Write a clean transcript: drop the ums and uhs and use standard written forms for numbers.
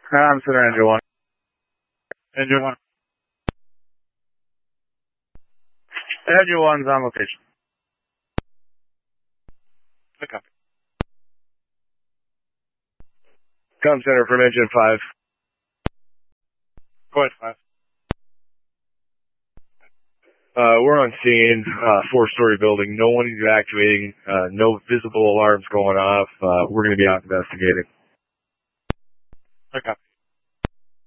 I'm Center Engine 1. Engine 1. Engine 1's on location. Pick up. Com Center from Engine 5. Go ahead, 5. We're on scene, 4-story building, no one evacuating, no visible alarms going off. We're going to be out investigating. Pick up.